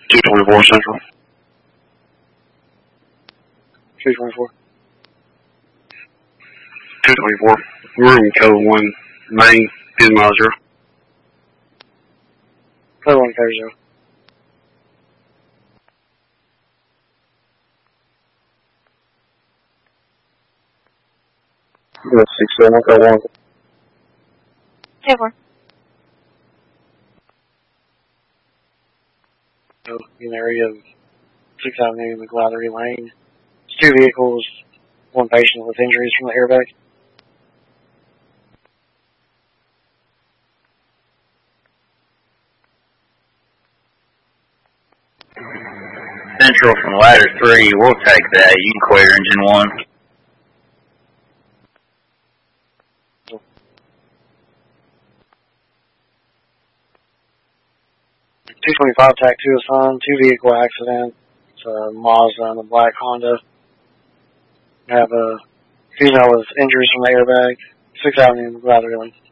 224 Central. 224. 224. Room code 1, main, 10 miles 0. Code 1, code 0. Yes, 67, code 1. 10-4. In the area of 6th Avenue and McLathery Lane. It's 2 vehicles, 1 patient with injuries from the airbag. Central from ladder 3, we'll take that. You can clear engine 1. .225 TAC 2 assigned, 2 vehicle accident. It's a Mazda and a black Honda. Have a female with injuries from the airbag. 6th Avenue, McLathery Lane.